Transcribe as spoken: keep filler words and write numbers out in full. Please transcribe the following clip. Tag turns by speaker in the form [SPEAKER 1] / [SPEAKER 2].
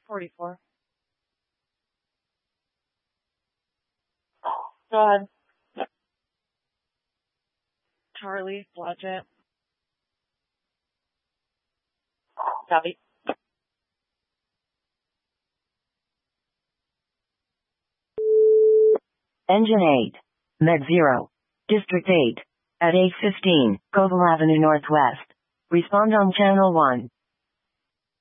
[SPEAKER 1] forty-four. Go ahead. Charlie, Blodgett. Copy.
[SPEAKER 2] Engine eight. Med zero. District eight. At eight fifteen, Koval Avenue Northwest. Respond on channel one.